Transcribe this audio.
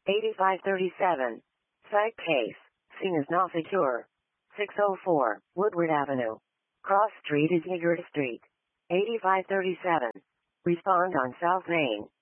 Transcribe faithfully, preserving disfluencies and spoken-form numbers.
eighty-five thirty-seven. Site case. Scene is not secure. six oh four. Woodward Avenue. Cross Street is Eager Street. eighty-five thirty-seven. Respond on South Main.